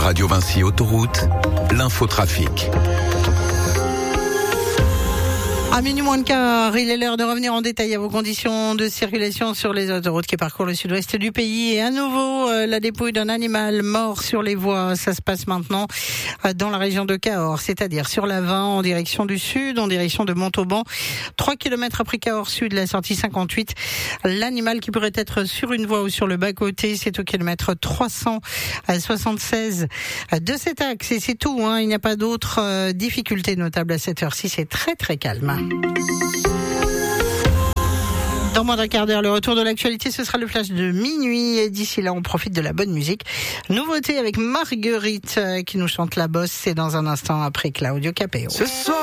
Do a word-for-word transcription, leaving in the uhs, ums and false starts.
Radio Vinci Autoroute, l'infotrafic. À minuit moins de quart, il est l'heure de revenir en détail à vos conditions de circulation sur les autoroutes qui parcourent le sud-ouest du pays. Et à nouveau, euh, la dépouille d'un animal mort sur les voies. Ça se passe maintenant euh, dans la région de Cahors, c'est-à-dire sur la vingt en direction du sud, en direction de Montauban. Trois kilomètres après Cahors Sud, la sortie cinquante-huit. L'animal qui pourrait être sur une voie ou sur le bas-côté, c'est au kilomètre trois cent soixante-seize de cet axe. Et c'est tout, hein. Il n'y a pas d'autres euh, difficultés notables à cette heure-ci. C'est très très calme. Dans moins d'un quart d'heure, le retour de l'actualité, ce sera le flash de minuit. Et d'ici là, on profite de la bonne musique. Nouveauté avec Marguerite qui nous chante La Bosse. C'est dans un instant après Claudio Capéo. Ce soir